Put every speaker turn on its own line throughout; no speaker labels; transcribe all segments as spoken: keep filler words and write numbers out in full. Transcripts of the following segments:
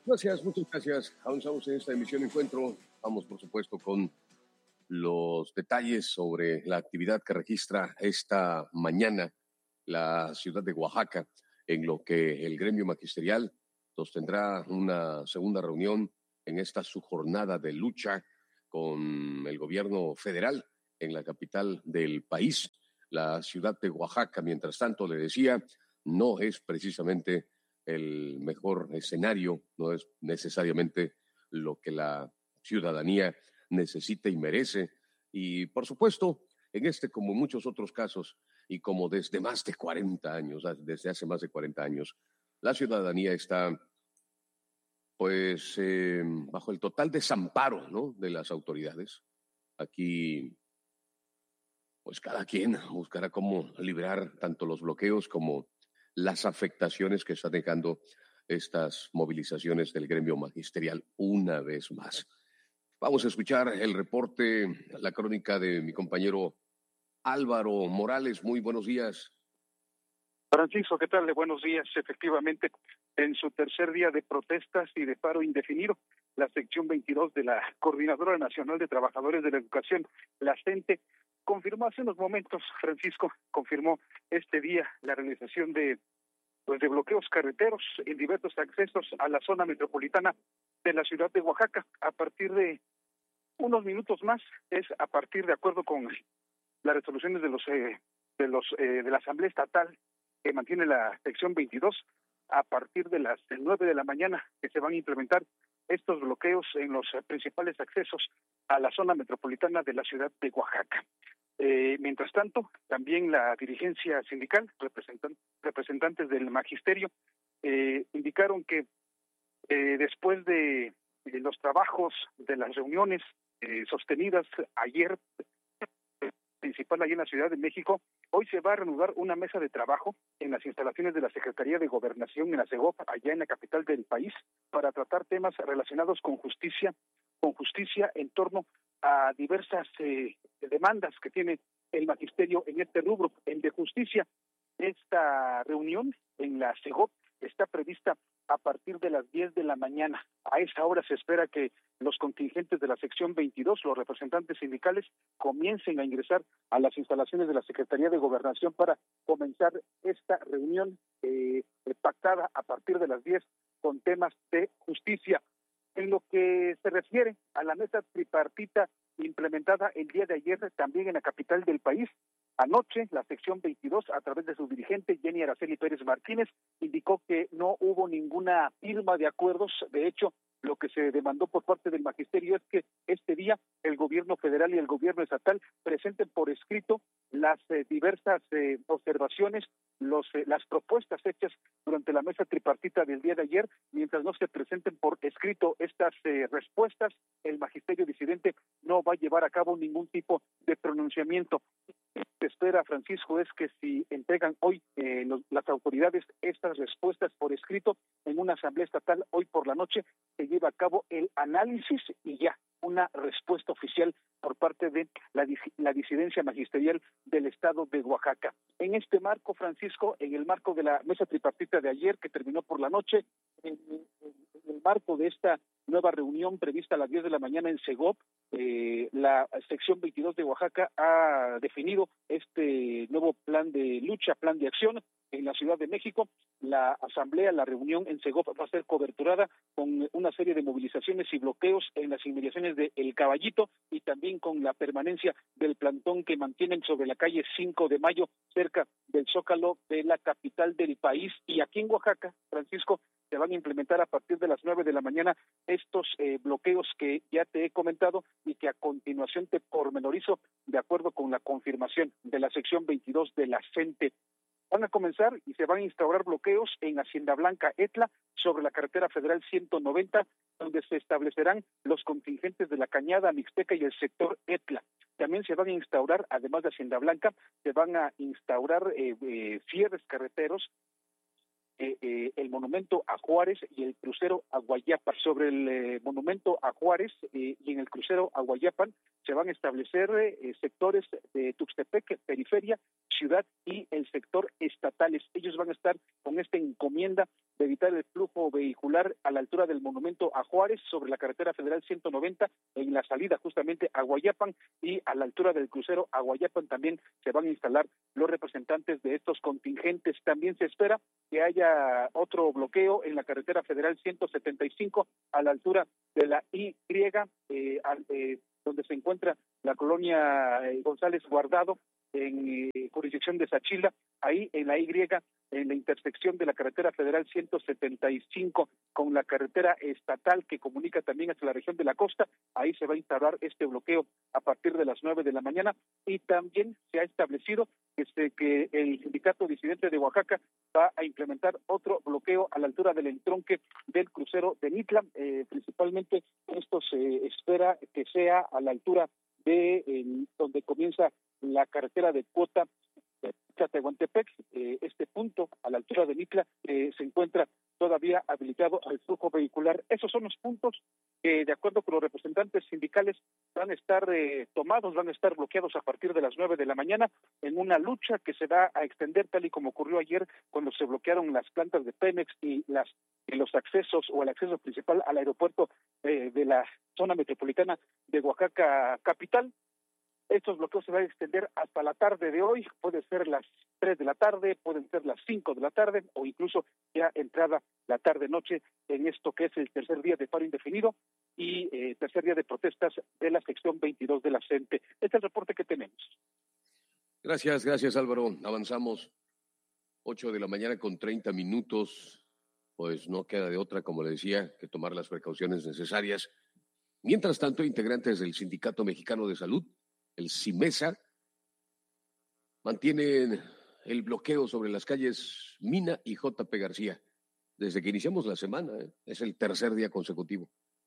Gracias, muchas gracias. Avanzamos en esta emisión Encuentro. Vamos, por supuesto, con los detalles sobre la actividad que registra esta mañana la ciudad de Oaxaca, en lo que el gremio magisterial sostendrá una segunda reunión en esta su jornada de lucha con el gobierno federal en la capital del país, la ciudad de Oaxaca. Mientras tanto, le decía, no es precisamente el mejor escenario, no es necesariamente lo que la ciudadanía necesita y merece. Y por supuesto, en este como en muchos otros casos, y como desde más de cuarenta años, desde hace más de cuarenta años, la ciudadanía está pues eh, bajo el total desamparo, ¿no?, de las autoridades. Aquí pues cada quien buscará cómo liberar tanto los bloqueos como las afectaciones que están dejando estas movilizaciones del gremio magisterial una vez más. Vamos a escuchar el reporte, la crónica de mi compañero Álvaro Morales. Muy buenos días.
Francisco, ¿qué tal? Buenos días. Efectivamente, en su tercer día de protestas y de paro indefinido, la sección veintidós de la Coordinadora Nacional de Trabajadores de la Educación, la CENTE, confirmó hace unos momentos, Francisco, confirmó este día la realización de, pues, de bloqueos carreteros en diversos accesos a la zona metropolitana de la ciudad de Oaxaca. A partir de unos minutos más, es a partir de acuerdo con las resoluciones de los eh, de los eh, de la Asamblea Estatal que mantiene la sección veintidós, a partir de las nueve de la mañana que se van a implementar estos bloqueos en los principales accesos a la zona metropolitana de la ciudad de Oaxaca. Eh, mientras tanto, también la dirigencia sindical, representan, representantes del magisterio, eh, indicaron que eh, después de, de los trabajos, de las reuniones eh, sostenidas ayer, principal allí en la Ciudad de México, hoy se va a reanudar una mesa de trabajo en las instalaciones de la Secretaría de Gobernación en la CEGOP, allá en la capital del país, para tratar temas relacionados con justicia, con justicia en torno a diversas eh, demandas que tiene el magisterio en este rubro, en de justicia. Esta reunión en la CEGOP está prevista a partir de las diez de la mañana. A esa hora se espera que los contingentes de la sección veintidós, los representantes sindicales, comiencen a ingresar a las instalaciones de la Secretaría de Gobernación para comenzar esta reunión eh, pactada a partir de las diez con temas de justicia. En lo que se refiere a la mesa tripartita implementada el día de ayer también en la capital del país, anoche la sección veintidós, a través de su dirigente Jenny Araceli Pérez Martínez, indicó que no hubo ninguna firma de acuerdos. De hecho, lo que se demandó por parte del magisterio es que este día el gobierno federal y el gobierno estatal presenten por escrito las eh, diversas eh, observaciones, los, eh, las propuestas hechas durante la mesa tripartita del día de ayer. Mientras no se presenten por escrito estas eh, respuestas, el magisterio disidente no va a llevar a cabo ningún tipo de pronunciamiento. Se espera, Francisco, es que si entregan hoy eh, los, las autoridades estas respuestas por escrito en una asamblea estatal hoy por la noche, se lleva a cabo el análisis y ya una respuesta oficial por parte de la, la disidencia magisterial del estado de Oaxaca. En este marco, Francisco, en el marco de la mesa tripartita de ayer que terminó por la noche, en, en, en el marco de esta nueva reunión prevista a las diez de la mañana en CEGOP, eh, la sección veintidós de Oaxaca ha definido este nuevo plan de lucha, plan de acción en la Ciudad de México. La asamblea, la reunión en CEGOP va a ser coberturada con una serie de movilizaciones y bloqueos en las inmediaciones de El Caballito y también con la permanencia del plantón que mantienen sobre la calle cinco de mayo, cerca del Zócalo de la capital del país. Y aquí en Oaxaca, Francisco, se van a implementar a partir de las nueve de la mañana estos eh, bloqueos que ya te he comentado y que a continuación te pormenorizo de acuerdo con la confirmación de la sección veintidós de la CENTE. Van a comenzar y se van a instaurar bloqueos en Hacienda Blanca Etla sobre la carretera federal ciento noventa, donde se establecerán los contingentes de la Cañada Mixteca y el sector Etla. También se van a instaurar, además de Hacienda Blanca, se van a instaurar eh, eh, cierres carreteros eh, eh, el monumento a Juárez y el crucero a Guayapan. Sobre el eh, monumento a Juárez eh, y en el crucero a Guayapan se van a establecer eh, sectores de Tuxtepec, periferia, ciudad y el sector estatales. Ellos van a estar con esta encomienda de evitar el flujo vehicular a la altura del monumento a Juárez, sobre la carretera federal ciento noventa, en la salida justamente a Guayapan, y a la altura del crucero a Guayapan también se van a instalar los representantes de estos contingentes. También se espera que haya otro bloqueo en la carretera federal ciento setenta y cinco a la altura de la Y, eh, al, eh, donde se encuentra la colonia eh, González Guardado, en eh, jurisdicción de Sachila, ahí en la Y, en la intersección de la carretera federal ciento setenta y cinco con la carretera estatal que comunica también hacia la región de la costa. Ahí se va a instalar este bloqueo a partir de las nueve de la mañana, y también se ha establecido este, que el sindicato disidente de Oaxaca va a implementar otro bloqueo a la altura del entronque del crucero de Mitla. Eh, principalmente esto se espera que sea a la altura de eh, donde comienza la carretera de Cuota de Tehuantepec. Eh, este punto a la altura de Mitla eh, se encuentra todavía habilitado al flujo vehicular. Esos son los puntos que, de acuerdo con los representantes sindicales, van a estar eh, tomados, van a estar bloqueados a partir de las nueve de la mañana, en una lucha que se va a extender tal y como ocurrió ayer cuando se bloquearon las plantas de Pemex y las y los accesos o el acceso principal al aeropuerto eh, de la zona metropolitana de Oaxaca capital. Estos bloqueos se van a extender hasta la tarde de hoy, puede ser las tres de la tarde, pueden ser las cinco de la tarde, o incluso ya entrada la tarde-noche en esto que es el tercer día de paro indefinido y eh, tercer día de protestas de la sección veintidós de la C E N T E. Este es el reporte que tenemos.
Gracias, gracias Álvaro. Avanzamos, ocho de la mañana con treinta minutos, pues no queda de otra, como le decía, que tomar las precauciones necesarias. Mientras tanto, integrantes del Sindicato Mexicano de Salud, el SIMESA, mantienen el bloqueo sobre las calles Mina y J P García desde que iniciamos la semana. ¿eh? Es el tercer día consecutivo.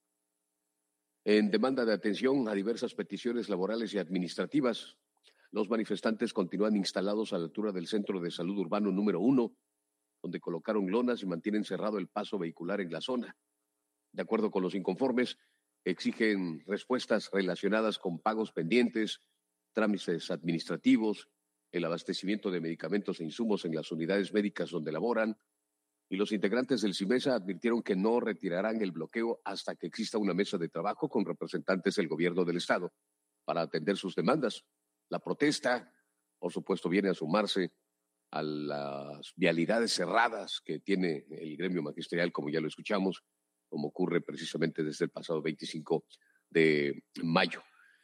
En demanda de atención a diversas peticiones laborales y administrativas, los manifestantes continúan instalados a la altura del Centro de Salud Urbano número uno, donde colocaron lonas y mantienen cerrado el paso vehicular en la zona. De acuerdo con los inconformes, exigen respuestas relacionadas con pagos pendientes, trámites administrativos, el abastecimiento de medicamentos e insumos en las unidades médicas donde laboran, y los integrantes del SIMESA advirtieron que no retirarán el bloqueo hasta que exista una mesa de trabajo con representantes del gobierno del estado para atender sus demandas. La protesta, por supuesto, viene a sumarse a las vialidades cerradas que tiene el gremio magisterial, como ya lo escuchamos, como ocurre precisamente desde el pasado veinticinco de mayo.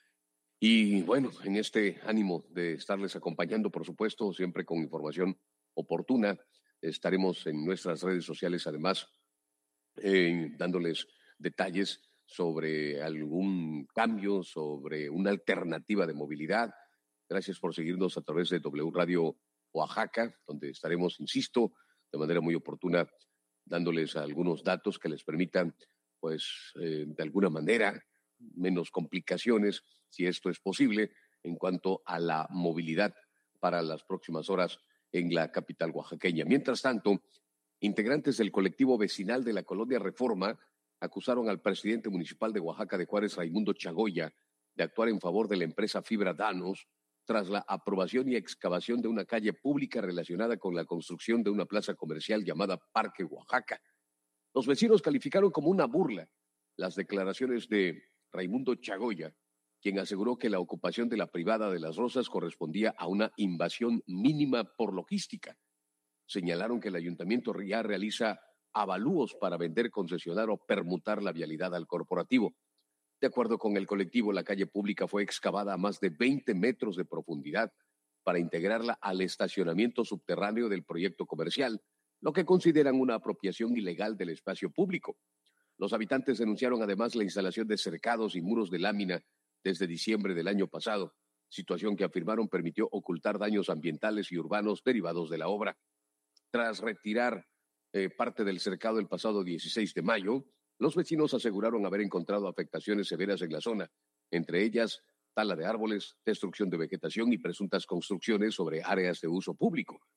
Y bueno, en este ánimo de estarles acompañando, por supuesto, siempre con información oportuna, estaremos en nuestras redes sociales, además, eh, dándoles detalles sobre algún cambio, sobre una alternativa de movilidad. Gracias por seguirnos a través de W Radio Oaxaca, donde estaremos, insisto, de manera muy oportuna, dándoles algunos datos que les permitan, pues, eh, de alguna manera, menos complicaciones, si esto es posible, en cuanto a la movilidad para las próximas horas en la capital oaxaqueña. Mientras tanto, integrantes del colectivo vecinal de la colonia Reforma acusaron al presidente municipal de Oaxaca de Juárez, Raimundo Chagoya, de actuar en favor de la empresa Fibra Danos tras la aprobación y excavación de una calle pública relacionada con la construcción de una plaza comercial llamada Parque Oaxaca. Los vecinos calificaron como una burla las declaraciones de Raimundo Chagoya, quien aseguró que la ocupación de la privada de Las Rosas correspondía a una invasión mínima por logística. Señalaron que el ayuntamiento ya realiza avalúos para vender, concesionar o permutar la vialidad al corporativo. De acuerdo con el colectivo, la calle pública fue excavada a más de veinte metros de profundidad para integrarla al estacionamiento subterráneo del proyecto comercial, lo que consideran una apropiación ilegal del espacio público. Los habitantes denunciaron además la instalación de cercados y muros de lámina desde diciembre del año pasado, situación que afirmaron permitió ocultar daños ambientales y urbanos derivados de la obra. Tras retirar eh, parte del cercado el pasado dieciséis de mayo, los vecinos aseguraron haber encontrado afectaciones severas en la zona, entre ellas tala de árboles, destrucción de vegetación y presuntas construcciones sobre áreas de uso público.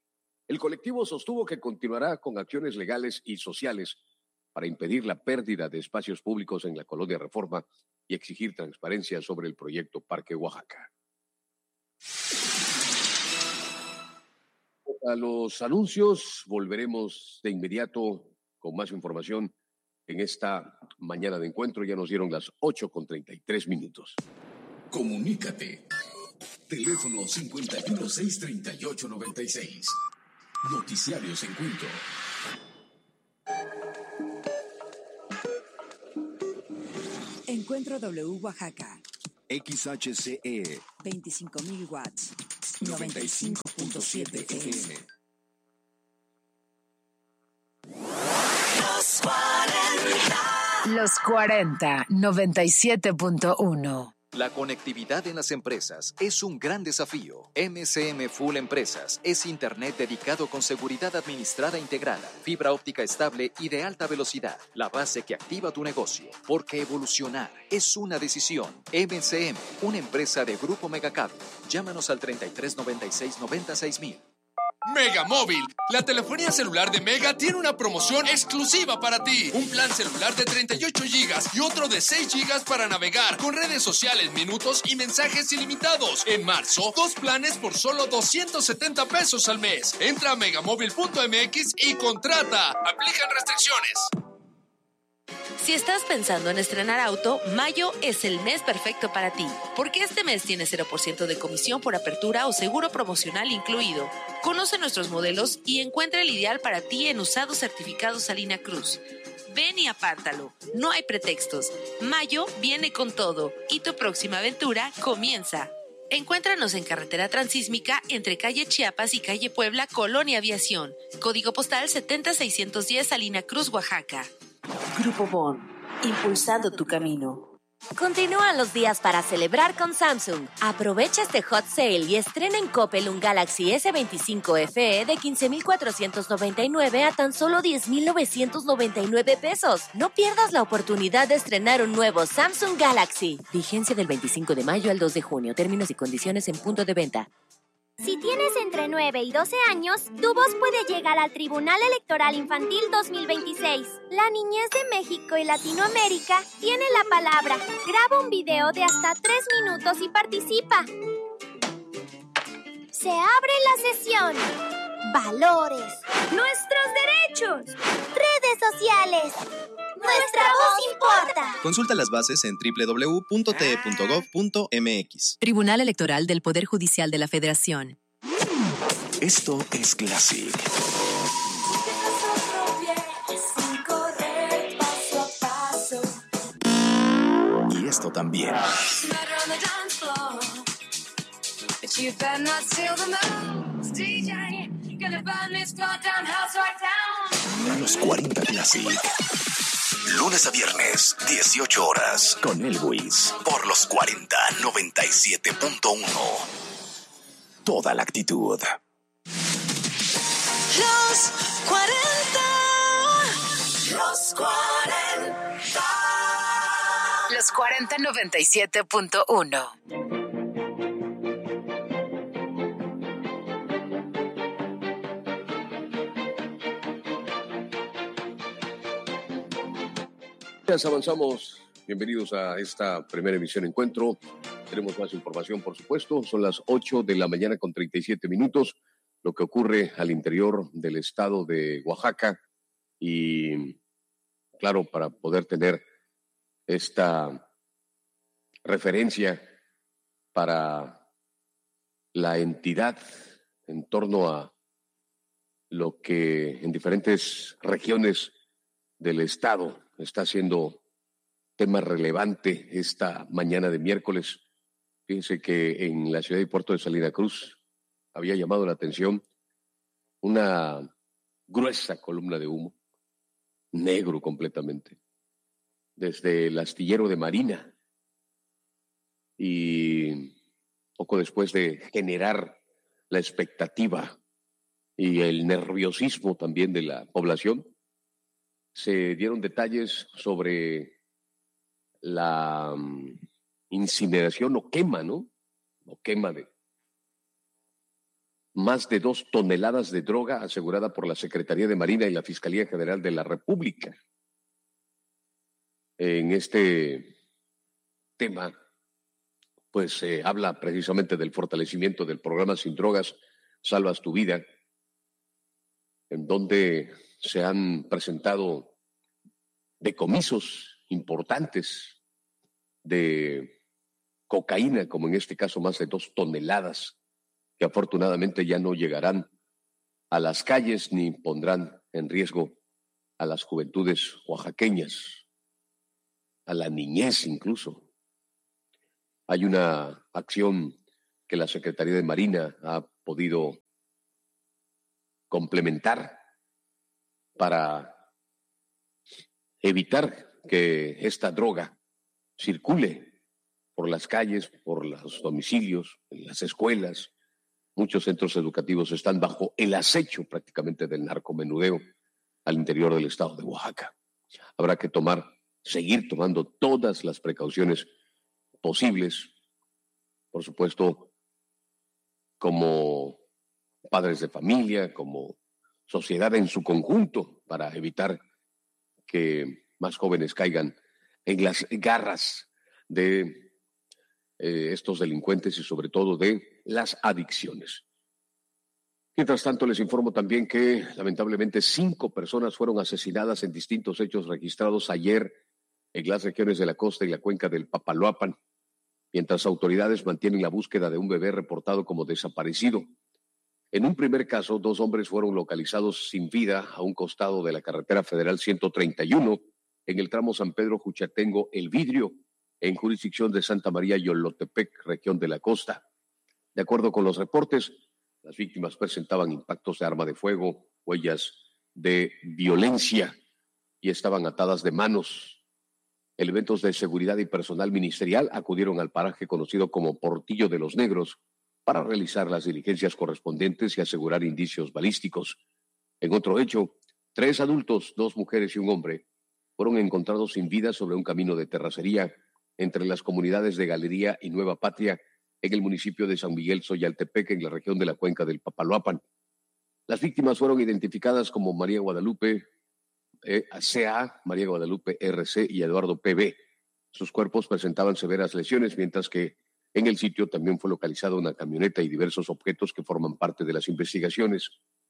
El colectivo sostuvo que continuará con acciones legales y sociales para impedir la pérdida de espacios públicos en la colonia Reforma y exigir transparencia sobre el proyecto Parque Oaxaca. A los anuncios volveremos de inmediato con más información en esta mañana de encuentro. Ya nos dieron las ocho con treinta y tres minutos.
Comunícate. Teléfono cincuenta y uno, seiscientos treinta y ocho, noventa y seis. Noticiarios Encuentro.
Encuentro W Oaxaca.
X H C E.
veinticinco mil watts.
noventa y cinco punto siete F M.
Los cuarenta. Los cuarenta, noventa y siete punto uno.
La conectividad en las empresas es un gran desafío. M C M Full Empresas es Internet dedicado con seguridad administrada integrada, fibra óptica estable y de alta velocidad. La base que activa tu negocio. Porque evolucionar es una decisión. M C M, una empresa de Grupo Megacable. Llámanos al treinta y tres noventa y seis noventa y seis mil.
Mega Móvil, la telefonía celular de Mega tiene una promoción exclusiva para ti. Un plan celular de treinta y ocho gigas y otro de seis gigas para navegar con redes sociales, minutos y mensajes ilimitados. En marzo, dos planes por solo doscientos setenta pesos al mes. Entra a megamóvil punto m x y contrata. Aplican restricciones.
Si estás pensando en estrenar auto, mayo es el mes perfecto para ti, porque este mes tiene cero por ciento de comisión por apertura o seguro promocional incluido. Conoce nuestros modelos y encuentra el ideal para ti en usados certificados Salina Cruz. Ven y apártalo, no hay pretextos. Mayo viene con todo y tu próxima aventura comienza. Encuéntranos en carretera transísmica entre calle Chiapas y calle Puebla, Colonia Aviación. Código postal setenta mil seiscientos diez, Salina Cruz, Oaxaca.
Grupo Bon, impulsando tu camino.
Continúan los días para celebrar con Samsung. Aprovecha este hot sale y estrena en Coppel un Galaxy S veinticinco F E de quince mil cuatrocientos noventa y nueve a tan solo diez mil novecientos noventa y nueve pesos. No pierdas la oportunidad de estrenar un nuevo Samsung Galaxy. Vigencia del veinticinco de mayo al dos de junio. Términos y condiciones en punto de venta.
Si tienes entre nueve y doce años, tu voz puede llegar al Tribunal Electoral Infantil dos mil veintiséis. La niñez de México y Latinoamérica tiene la palabra. Graba un video de hasta tres minutos y participa. Se abre la sesión. Valores. Nuestros derechos. Redes sociales. Nuestra voz importa.
Consulta las bases en doble u doble u doble u punto t e punto gov punto m x.
Tribunal Electoral del Poder Judicial de la Federación.
Esto es Classic. Y esto también. Los cuarenta Classic. Lunes a viernes, dieciocho horas, con Elwis, por los cuarenta, noventa y siete punto uno. Toda la actitud.
Los cuarenta. Los cuarenta.
Los cuarenta, noventa y siete punto uno.
Avanzamos, bienvenidos a esta primera emisión Encuentro. Tenemos más información, por supuesto. Son las ocho de la mañana con treinta y siete minutos. Lo que ocurre al interior del estado de Oaxaca. Y claro, para poder tener esta referencia para la entidad en torno a lo que en diferentes regiones del estado está siendo tema relevante esta mañana de miércoles. Fíjense que en la ciudad y puerto de Salina Cruz había llamado la atención una gruesa columna de humo, negro completamente, desde el astillero de Marina. Y poco después de generar la expectativa y el nerviosismo también de la población, se dieron detalles sobre la um, incineración o quema, ¿no? O quema de más de dos toneladas de droga asegurada por la Secretaría de Marina y la Fiscalía General de la República. En este tema, pues se eh, habla precisamente del fortalecimiento del programa Sin Drogas, Salvas tu Vida, en donde se han presentado decomisos importantes de cocaína, como en este caso más de dos toneladas, que afortunadamente ya no llegarán a las calles ni pondrán en riesgo a las juventudes oaxaqueñas, a la niñez incluso. Hay una acción que la Secretaría de Marina ha podido complementar para evitar que esta droga circule por las calles, por los domicilios, en las escuelas. Muchos centros educativos están bajo el acecho prácticamente del narcomenudeo al interior del estado de Oaxaca. Habrá que tomar, seguir tomando todas las precauciones posibles, por supuesto, como padres de familia, como sociedad en su conjunto, para evitar que más jóvenes caigan en las garras de eh, estos delincuentes y sobre todo de las adicciones. Mientras tanto, les informo también que lamentablemente cinco personas fueron asesinadas en distintos hechos registrados ayer en las regiones de la costa y la cuenca del Papaloapan, mientras autoridades mantienen la búsqueda de un bebé reportado como desaparecido. En un primer caso, dos hombres fueron localizados sin vida a un costado de la carretera federal ciento treinta y uno en el tramo San Pedro-Juchatengo-El Vidrio, en jurisdicción de Santa María Yolotepec, región de la costa. De acuerdo con los reportes, las víctimas presentaban impactos de arma de fuego, huellas de violencia y estaban atadas de manos. Elementos de seguridad y personal ministerial acudieron al paraje conocido como Portillo de los Negros para realizar las diligencias correspondientes y asegurar indicios balísticos. En otro hecho, tres adultos, dos mujeres y un hombre, fueron encontrados sin vida sobre un camino de terracería entre las comunidades de Galería y Nueva Patria en el municipio de San Miguel Xoyaltepec, en la región de la cuenca del Papaloapan. Las víctimas fueron identificadas como María Guadalupe eh, C A, María Guadalupe R C y Eduardo P B. Sus cuerpos presentaban severas lesiones, mientras que en el sitio también fue localizada una camioneta y diversos objetos que forman parte de las investigaciones.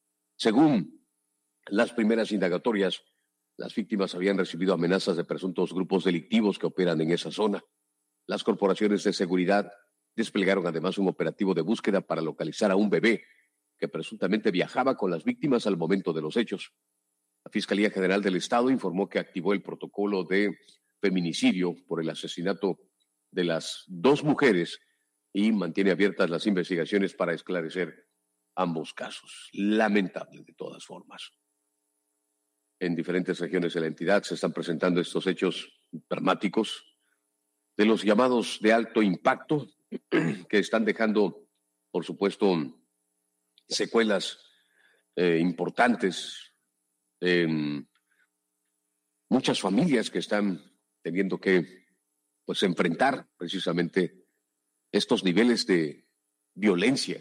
Según las primeras indagatorias, las víctimas habían recibido amenazas de presuntos grupos delictivos que operan en esa zona. Las corporaciones de seguridad desplegaron además un operativo de búsqueda para localizar a un bebé que presuntamente viajaba con las víctimas al momento de los hechos. La Fiscalía General del Estado informó que activó el protocolo de feminicidio por el asesinato de las dos mujeres y mantiene abiertas las investigaciones para esclarecer ambos casos. Lamentable de todas formas. En diferentes regiones de la entidad se están presentando estos hechos dramáticos de los llamados de alto impacto que están dejando, por supuesto, secuelas eh, importantes en muchas familias que están teniendo que pues enfrentar precisamente estos niveles de violencia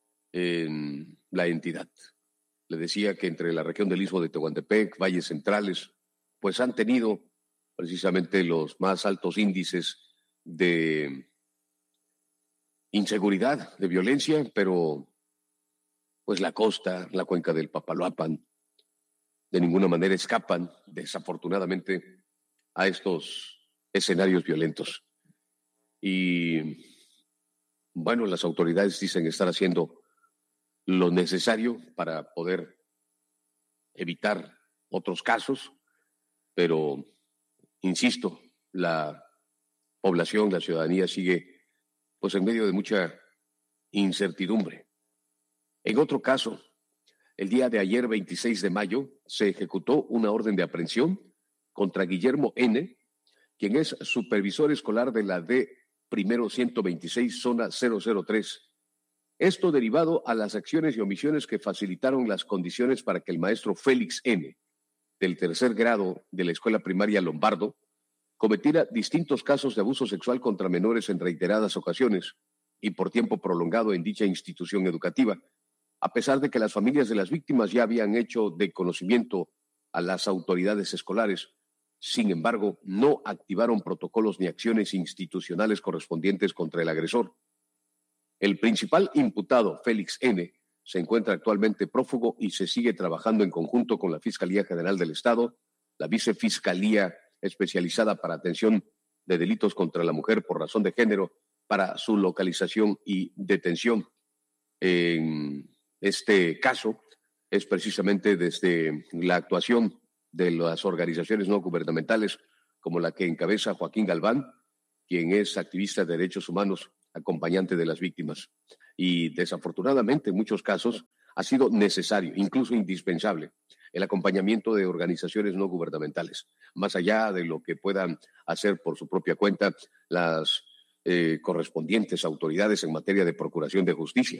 en la entidad. Le decía que entre la región del Istmo de Tehuantepec, valles centrales, pues han tenido precisamente los más altos índices de inseguridad, de violencia, pero pues la costa, la cuenca del Papaloapan, de ninguna manera escapan, desafortunadamente, a estos escenarios violentos. Y bueno, las autoridades dicen estar haciendo lo necesario para poder evitar otros casos, pero, insisto, la población, la ciudadanía sigue pues en medio de mucha incertidumbre. En otro caso, el día de ayer, veintiséis de mayo, se ejecutó una orden de aprehensión contra Guillermo N., quien es supervisor escolar de la D Primero ciento veintiséis, zona cero cero tres. Esto derivado a las acciones y omisiones que facilitaron las condiciones para que el maestro Félix N., del tercer grado de la escuela primaria Lombardo, cometiera distintos casos de abuso sexual contra menores en reiteradas ocasiones y por tiempo prolongado en dicha institución educativa, a pesar de que las familias de las víctimas ya habían hecho de conocimiento a las autoridades escolares. Sin embargo, no activaron protocolos ni acciones institucionales correspondientes contra el agresor. El principal imputado, Félix N., se encuentra actualmente prófugo y se sigue trabajando en conjunto con la Fiscalía General del Estado, la Vicefiscalía Especializada para Atención de Delitos contra la Mujer por razón de género, para su localización y detención. En este caso es precisamente desde la actuación de las organizaciones no gubernamentales, como la que encabeza Joaquín Galván, quien es activista de derechos humanos, acompañante de las víctimas. Y desafortunadamente, en muchos casos, ha sido necesario, incluso indispensable, el acompañamiento de organizaciones no gubernamentales, más allá de lo que puedan hacer por su propia cuenta las eh, correspondientes autoridades en materia de procuración de justicia.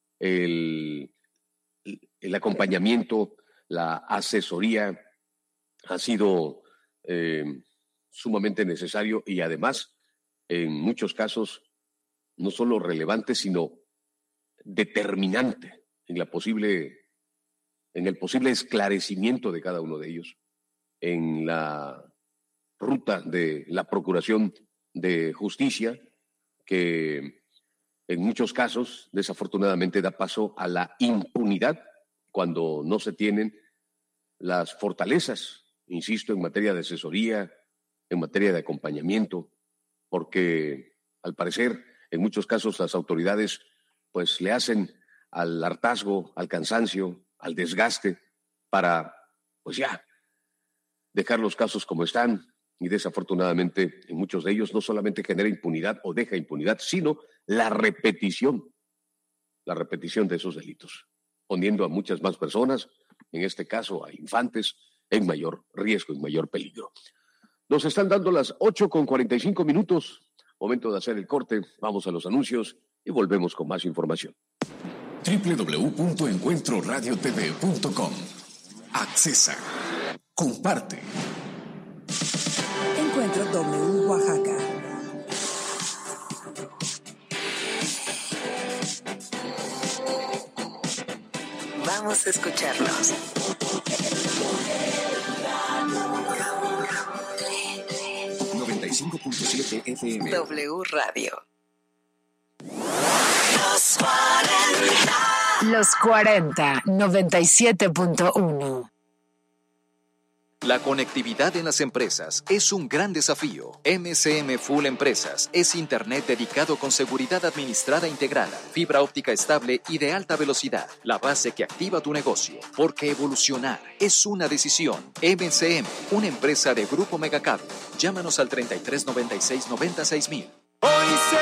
El, el acompañamiento, la asesoría ha sido eh, sumamente necesario y además, en muchos casos, no solo relevante, sino determinante en la posible, en el posible esclarecimiento de cada uno de ellos, en la ruta de la procuración de justicia, que en muchos casos, desafortunadamente, da paso a la impunidad cuando no se tienen las fortalezas, insisto, en materia de asesoría, en materia de acompañamiento, porque al parecer, en muchos casos, las autoridades pues le hacen al hartazgo, al cansancio, al desgaste para, pues ya, dejar los casos como están. Y desafortunadamente, en muchos de ellos no solamente genera impunidad o deja impunidad, sino la repetición, la repetición de esos delitos, poniendo a muchas más personas, en este caso a infantes, en mayor riesgo, en mayor peligro. Nos están dando las ocho con cuarenta y cinco minutos, momento de hacer el corte, vamos a los anuncios y volvemos con más información.
doble u doble u doble u punto encuentro radio t v punto com. Accesa. Comparte.
Encuentro W Oaxaca. Vamos a escucharlos.
noventa y cinco punto siete F M.
W Radio.
Los cuarenta.
Los cuarenta, noventa y siete punto uno.
La conectividad en las empresas es un gran desafío. M C M Full Empresas es Internet dedicado con seguridad administrada integrada, fibra óptica estable y de alta velocidad. La base que activa tu negocio. Porque evolucionar es una decisión. M C M, una empresa de Grupo Megacable. Llámanos al treinta y tres noventa y seis noventa y seis mil.